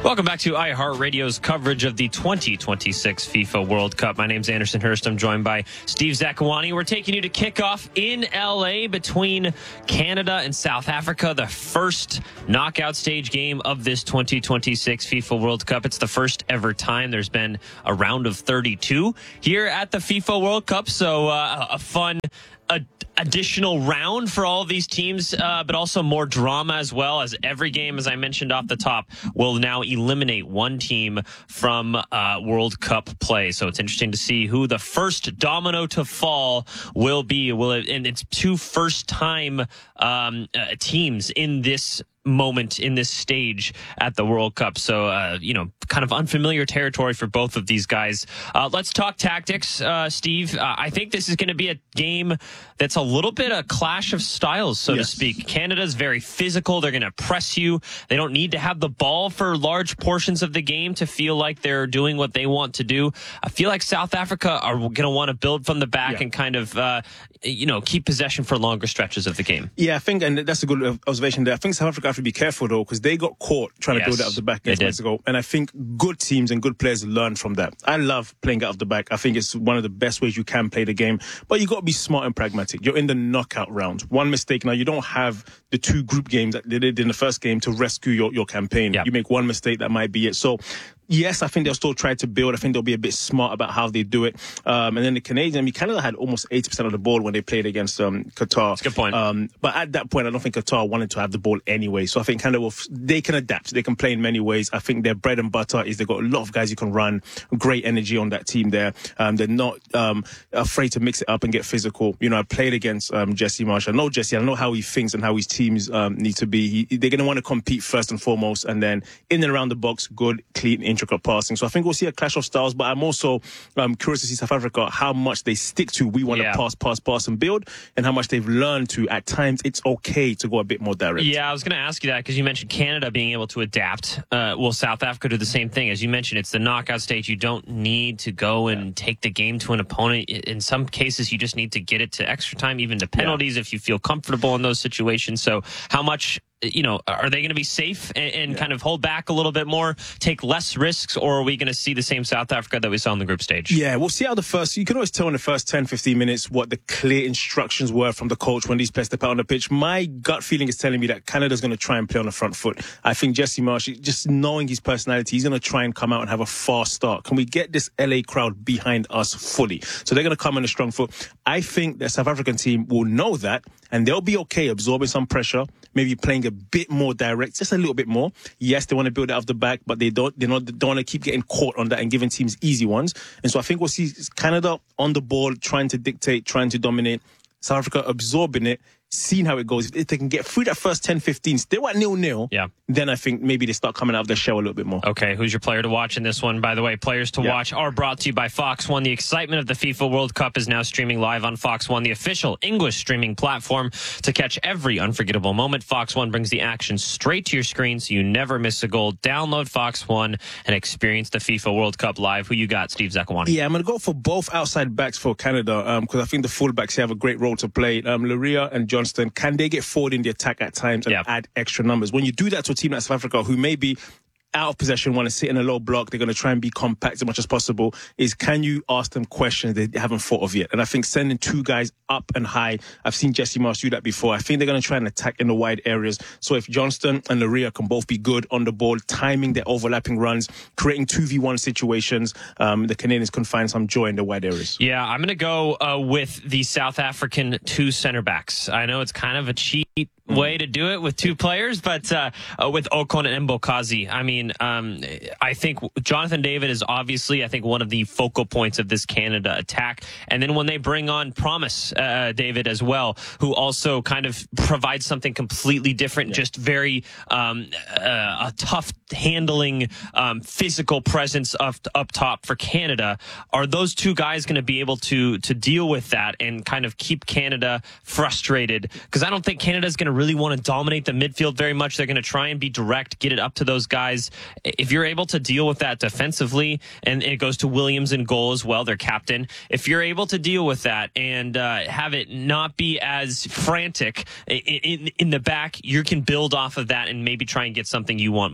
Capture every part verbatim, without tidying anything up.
Welcome back to iHeartRadio's coverage of the twenty twenty-six FIFA World Cup. My name's Anderson Hurst. I'm joined by Steve Zakuani. We're taking you to kickoff in L A between Canada and South Africa, the first knockout stage game of this twenty twenty-six FIFA World Cup. It's the first ever time there's been a round of thirty-two here at the FIFA World Cup, so uh, a fun a additional round for all of these teams, uh, but also more drama as well, as every game, as I mentioned off the top, will now eliminate one team from uh, World Cup play. So it's interesting to see who the first domino to fall will be. Will it, and it's two first-time um, uh, teams in this moment, in this stage at the World Cup. So, uh, you know, kind of unfamiliar territory for both of these guys. Uh, let's talk tactics, uh, Steve. Uh, I think this is going to be a game that's a little bit a clash of styles, so yes. to speak. Canada's very physical. They're going to press you. They don't need to have the ball for large portions of the game to feel like they're doing what they want to do. I feel like South Africa are going to want to build from the back yeah. and kind of, uh, you know, keep possession for longer stretches of the game. Yeah, I think, and that's a good observation there. I think South Africa have to be careful, though, because they got caught trying yes, to build it out of the back against Mexico. And I think good teams and good players learn from that. I love playing out of the back. I think it's one of the best ways you can play the game. But you got to be smart and pragmatic. You're in the knockout round. One mistake now, you don't have the two group games that they did in the first game to rescue your, your campaign. Yep. You make one mistake, that might be it. So, yes, I think they'll still try to build. I think they'll be a bit smart about how they do it. Um, and then the Canadians, I mean, Canada had almost eighty percent of the ball when they played against um, Qatar. That's a good point. Um, but at that point, I don't think Qatar wanted to have the ball anyway. So I think Canada, will, they can adapt. They can play in many ways. I think their bread and butter is they've got a lot of guys who can run, great energy on that team there. Um, they're not um, afraid to mix it up and get physical. You know, I played against um, Jesse Marsh. I know Jesse. I know how he thinks and how his teams um, need to be. He, they're going to want to compete first and foremost, and then in and around the box, good, clean, intricate passing. So I think we'll see a clash of styles, but I'm also um, curious to see South Africa, how much they stick to we want to yeah. pass, pass, pass and build, and how much they've learned to, at times, it's okay to go a bit more direct. Yeah, I was going to ask you that because you mentioned Canada being able to adapt. Uh, will South Africa do the same thing? As you mentioned, it's the knockout stage. You don't need to go and yeah. take the game to an opponent. In some cases, you just need to get it to extra time, even to penalties, yeah. if you feel comfortable in those situations. So how much... you know, are they going to be safe and, and yeah. kind of hold back a little bit more, take less risks, or are we going to see the same South Africa that we saw in the group stage? Yeah, we'll see how the first, you can always tell in the first ten, fifteen minutes what the clear instructions were from the coach when these players step out on the pitch. My gut feeling is telling me that Canada's going to try and play on the front foot. I think Jesse Marsh, just knowing his personality, he's going to try and come out and have a fast start. Can we get this L A crowd behind us fully? So they're going to come on a strong foot. I think the South African team will know that, and they'll be okay absorbing some pressure, maybe playing a bit more direct, just a little bit more. Yes, they want to build it out of the back, but they don't they not, don't want to keep getting caught on that and giving teams easy ones. And so I think we'll see Canada on the ball, trying to dictate, trying to dominate. South Africa absorbing it, seeing how it goes. If they can get through that first ten, fifteen, still at nil-nil, yeah. then I think maybe they start coming out of their shell a little bit more. Okay, who's your player to watch in this one? By the way, players to yeah. watch are brought to you by Fox One. The excitement of the FIFA World Cup is now streaming live on Fox One, the official English streaming platform. To catch every unforgettable moment, Fox One brings the action straight to your screen so you never miss a goal. Download Fox One and experience the FIFA World Cup live. Who you got, Steve Zakuani? Yeah, I'm going to go for both outside backs for Canada because um, I think the fullbacks have a great role to play. Um, Laria and Johnston, can they get forward in the attack at times and yep. add extra numbers? When you do that to a team like South Africa, who may be out of possession, want to sit in a low block, they're going to try and be compact as much as possible, is can you ask them questions they haven't thought of yet? And I think sending two guys up and high, I've seen Jesse Marsh do that before. I think they're going to try and attack in the wide areas. So if Johnston and Laria can both be good on the ball, timing their overlapping runs, creating two v one situations, um, the Canadians can find some joy in the wide areas. Yeah, I'm going to go uh, with the South African two center backs. I know it's kind of a cheap way to do it with two players, but uh, uh, with Ocon and Mbokazi, I mean, um, I think Jonathan David is obviously, I think, one of the focal points of this Canada attack. And then when they bring on Promise uh, David as well, who also kind of provides something completely different, yeah. just very um, uh, a tough handling, um, physical presence up, up top for Canada. Are those two guys going to be able to to deal with that and kind of keep Canada frustrated? Because I don't think Canada's going to really want to dominate the midfield very much. They're going to try and be direct, get it up to those guys. If you're able to deal with that defensively, and it goes to Williams in goal as well, their captain, if you're able to deal with that and uh, have it not be as frantic in, in, in the back, you can build off of that and maybe try and get something you want moving forward.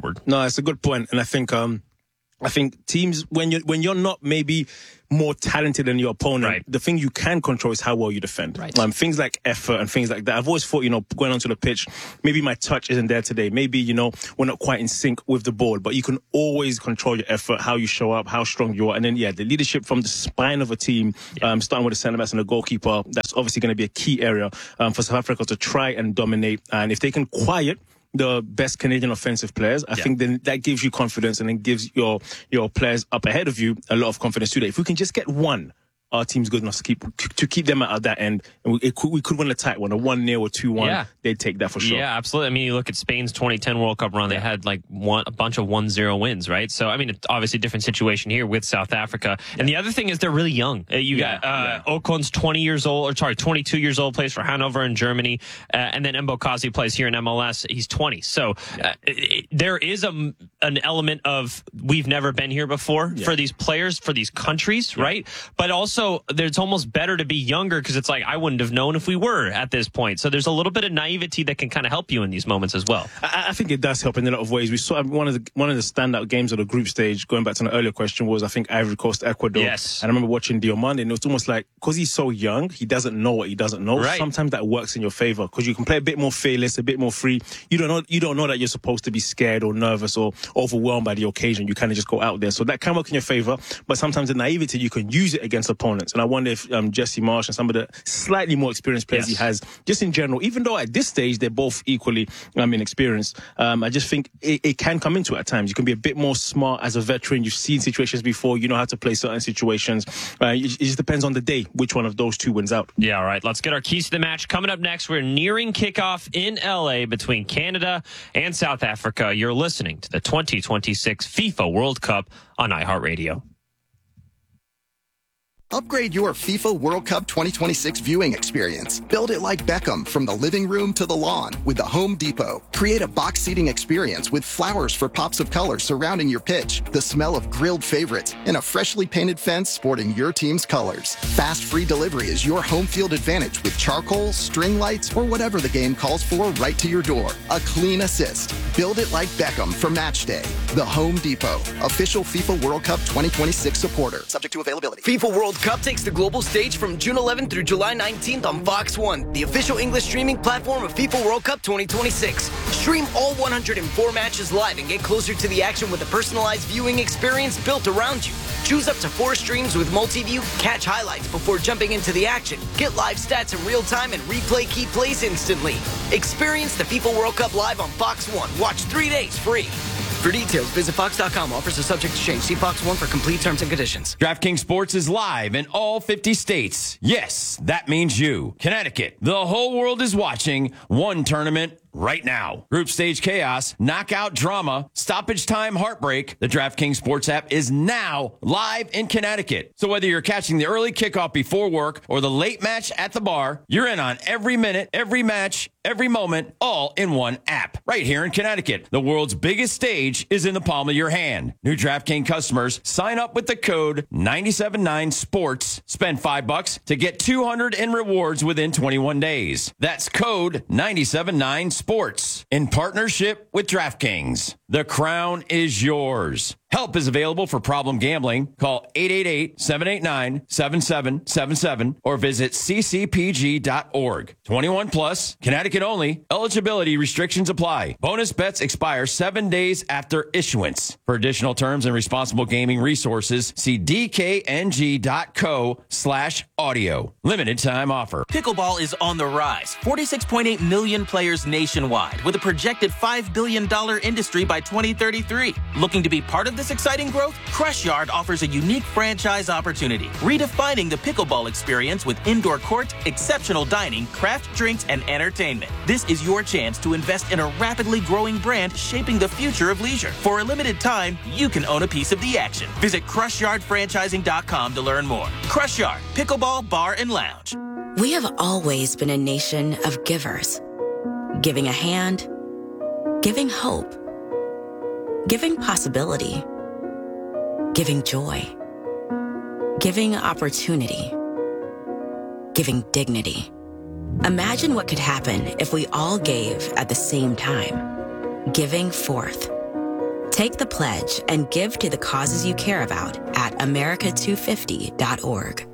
forward. No, it's a good point. And I think, um, I think teams, when you're, when you're not maybe more talented than your opponent, right. the thing you can control is how well you defend. Right. Um, things like effort and things like that. I've always thought, you know, going onto the pitch, maybe my touch isn't there today. Maybe, you know, we're not quite in sync with the ball, but you can always control your effort, how you show up, how strong you are. And then, yeah, the leadership from the spine of a team, yeah. um, starting with the centre backs and the goalkeeper, that's obviously going to be a key area um, for South Africa to try and dominate. And if they can quiet the best Canadian offensive players, I yeah. think then that gives you confidence and then gives your your players up ahead of you a lot of confidence today. If we can just get one, our team's good enough to keep to keep them at that end, and we, it could, we could win a tight one, a one nil or two one. Yeah. They'd take that for sure. Yeah, absolutely. I mean, you look at Spain's twenty ten World Cup run; they had like one a bunch of one zero wins, right? So, I mean, it's obviously a different situation here with South Africa. Yeah. And the other thing is they're really young. Uh, you yeah. got uh, yeah. Okon's twenty years old, or sorry, twenty-two years old, plays for Hanover in Germany, uh, and then Mbokazi plays here in M L S. He's twenty. So yeah. uh, it, there is a an element of we've never been here before yeah. for these players, for these countries, yeah. right? But also, there's almost better to be younger because it's like I wouldn't have known if we were at this point. So there's a little bit of naivety that can kind of help you in these moments as well. I, I think it does help in a lot of ways. We saw one of the one of the standout games of the group stage, going back to an earlier question, was I think Ivory Coast, Ecuador. Yes. And I remember watching Diomande, and it was almost like, because he's so young, he doesn't know what he doesn't know. Right. Sometimes that works in your favor because you can play a bit more fearless, a bit more free. You don't know you don't know that you're supposed to be scared or nervous or overwhelmed by the occasion. You kind of just go out there. So that can work in your favor. But sometimes the naivety, you can use it against opponents. And I wonder if um, Jesse Marsh and some of the slightly more experienced players yes. he has, just in general, even though at this stage they're both equally um, inexperienced, um, I just think it, it can come into it at times. You can be a bit more smart as a veteran. You've seen situations before. You know how to play certain situations. Uh, it, it just depends on the day which one of those two wins out. Yeah, all right. Let's get our keys to the match. Coming up next, we're nearing kickoff in L A between Canada and South Africa. You're listening to the twenty twenty-six FIFA World Cup on iHeartRadio. Upgrade your FIFA World Cup twenty twenty-six viewing experience. Build it like Beckham from the living room to the lawn with the Home Depot. Create a box seating experience with flowers for pops of color surrounding your pitch, the smell of grilled favorites, and a freshly painted fence sporting your team's colors. Fast free delivery is your home field advantage with charcoal, string lights, or whatever the game calls for right to your door. A clean assist. Build it like Beckham for match day. The Home Depot, official FIFA World Cup twenty twenty-six supporter. Subject to availability. FIFA World Cup takes the global stage from June eleventh through July nineteenth on Fox one, the official English streaming platform of FIFA World Cup twenty twenty-six. Stream all one hundred four matches live and get closer to the action with a personalized viewing experience built around you. Choose up to four streams with multi-view, catch highlights before jumping into the action, get live stats in real time, and replay key plays instantly. Experience the FIFA World Cup live on Fox one. Watch three days free. For details, visit Fox dot com. Offers are subject to change. See Fox one for complete terms and conditions. DraftKings Sports is live in all fifty states. Yes, that means you. Connecticut. The whole world is watching one tournament right now. Group stage chaos, knockout drama, stoppage time heartbreak. The DraftKings Sports app is now live in Connecticut. So whether you're catching the early kickoff before work or the late match at the bar, you're in on every minute, every match, every moment, all in one app. Right here in Connecticut. The world's biggest stage is in the palm of your hand. New DraftKings customers sign up with the code nine seven nine sports. Spend five bucks to get two hundred in rewards within twenty-one days. That's code nine seven nine sports in partnership with DraftKings. The crown is yours. Help is available for problem gambling. Call eight eight eight, seven eight nine, seven seven seven seven or visit c c p g dot org. twenty-one plus, Connecticut only. Eligibility restrictions apply. Bonus bets expire seven days after issuance. For additional terms and responsible gaming resources, see d k n g dot co slash audio. Limited time offer. Pickleball is on the rise. forty-six point eight million players nationwide with a projected five billion dollars industry by twenty thirty-three. Looking to be part of this exciting growth? Crush Yard offers a unique franchise opportunity, redefining the pickleball experience with indoor court, exceptional dining, craft drinks, and entertainment. This is your chance to invest in a rapidly growing brand shaping the future of leisure. For a limited time, you can own a piece of the action. Visit crush yard franchising dot com to learn more. Crush Yard, Pickleball Bar and Lounge. We have always been a nation of givers. Giving a hand, giving hope, giving possibility, giving joy, giving opportunity, giving dignity. Imagine what could happen if we all gave at the same time. Giving forth. Take the pledge and give to the causes you care about at america two fifty dot org.